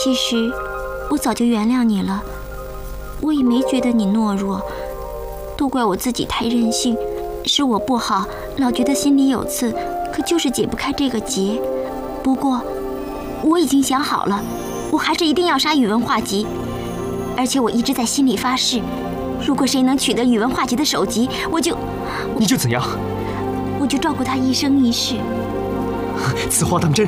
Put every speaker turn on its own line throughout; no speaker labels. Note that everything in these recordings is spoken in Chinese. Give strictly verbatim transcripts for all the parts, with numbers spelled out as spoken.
其实我早就原谅你了，我也没觉得你懦弱，都怪我自己太任性，是我不好，老觉得心里有刺，可就是解不开这个结。不过我已经想好了，我还是一定要杀宇文化及，而且我一直在心里发誓，如果谁能取得宇文化及的首级，我就……
你就怎样？
我就照顾他一生一世。
此话当真？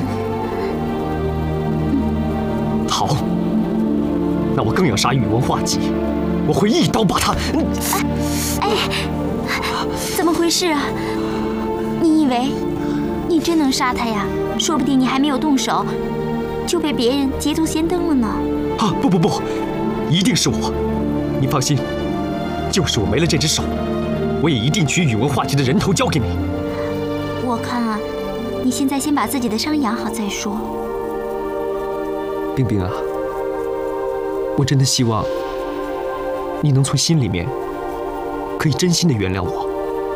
好，那我更要杀宇文化及，我会一刀把他……
哎，怎么回事啊？你以为你真能杀他呀？说不定你还没有动手，就被别人捷足先登了呢。
啊，不不不，一定是我。你放心，就是我没了这只手，我也一定取宇文化及的人头交给你。
我看啊，你现在先把自己的伤养好再说。
冰冰啊，我真的希望你能从心里面可以真心的原谅我。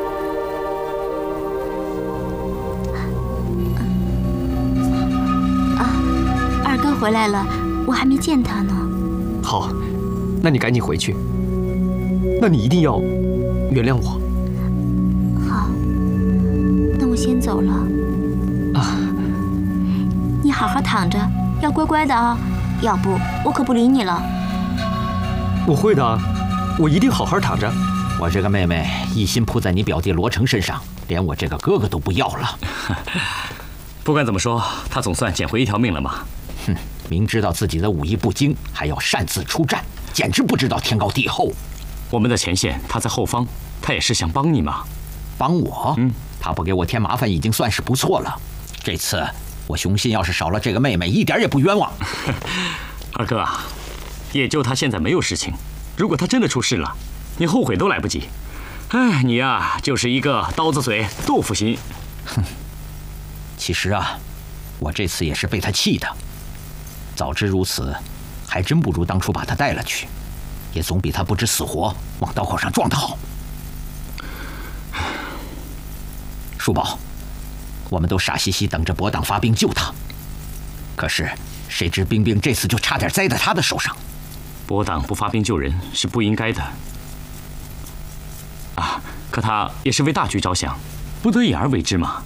啊，二哥回来了，我还没见他呢。
好，那你赶紧回去。那你一定要原谅我。
好，那我先走了。
啊，
你好好躺着，要乖乖的啊，要不我可不理你了。
我会的，我一定好好躺着。
我这个妹妹一心扑在你表弟罗成身上，连我这个哥哥都不要了。
不管怎么说，他总算捡回一条命了嘛。
哼，明知道自己的武艺不精，还要擅自出战，简直不知道天高地厚。
我们在前线，他在后方，他也是想帮你嘛。
帮我？嗯，他不给我添麻烦已经算是不错了。这次我雄心要是少了这个妹妹，一点也不冤枉。
二哥啊，也就他现在没有事情，如果他真的出事了，你后悔都来不及。哎，你呀，就是一个刀子嘴豆腐心。
哼，其实啊，我这次也是被他气的。早知如此，还真不如当初把他带了去，也总比他不知死活往刀口上撞得好。叔宝，我们都傻兮兮等着伯党发兵救他，可是谁知冰冰这次就差点栽在他的手上。
伯党不发兵救人是不应该的啊，可他也是为大局着想，不得已而为之嘛。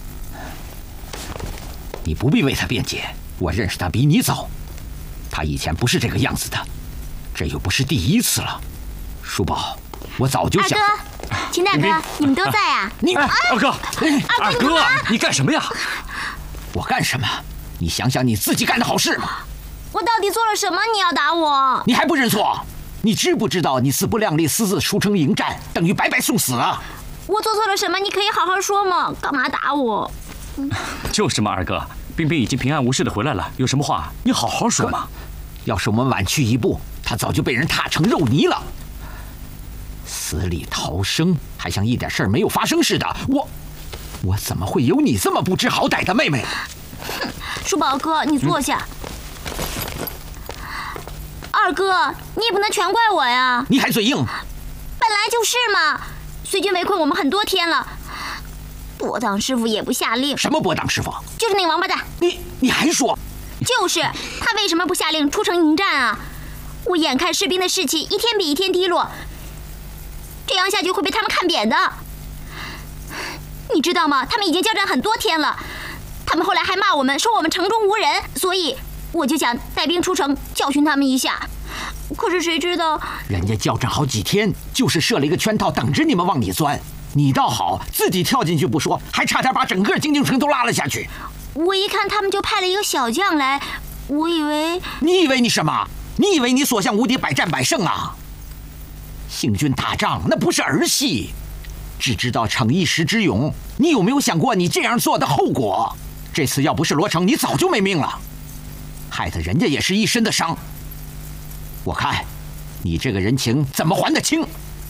你不必为他辩解，我认识他比你早，他以前不是这个样子的，这又不是第一次了。叔宝，我早就想……
二哥，秦大哥，你们都在啊？
你
哎，二哥，二哥，你干什么呀？
我干什么？你想想你自己干的好事嘛！
我到底做了什么？你要打我？
你还不认错？你知不知道你自不量力私自出城迎战，等于白白送死啊！
我做错了什么？你可以好好说嘛，干嘛打我？
就是嘛，二哥，冰冰已经平安无事的回来了，有什么话你好好说嘛。
要是我们晚去一步，他早就被人踏成肉泥了。死里逃生，还像一点事儿没有发生似的。我，我怎么会有你这么不知好歹的妹妹？
叔宝哥，你坐下。嗯、二哥，你也不能全怪我呀。
你还嘴硬？
本来就是嘛。随军围困我们很多天了，伯党师傅也不下令。
什么伯党师傅？
就是那个王八蛋。
你你还说？
就是他为什么不下令出城迎战啊？我眼看士兵的士气一天比一天低落，这样下去会被他们看扁的。你知道吗？他们已经交战很多天了，他们后来还骂我们，说我们城中无人，所以我就想带兵出城教训他们一下。可是谁知道，
人家交战好几天，就是设了一个圈套，等着你们往里钻。你倒好，自己跳进去不说，还差点把整个京津城都拉了下去。
我一看他们就派了一个小将来，我以为……
你以为你什么？你以为你所向无敌，百战百胜啊？行军打仗那不是儿戏，只知道逞一时之勇。你有没有想过你这样做的后果？这次要不是罗成，你早就没命了，害得人家也是一身的伤。我看你这个人情怎么还得清？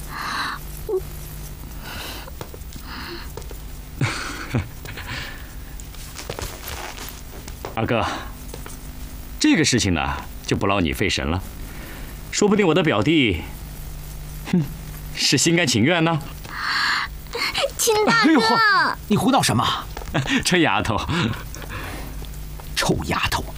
二哥，这个事情呢，就不劳你费神了。说不定我的表弟，哼，是心甘情愿呢。
秦大哥，
哎、你胡闹什么？
这丫头，
臭丫头！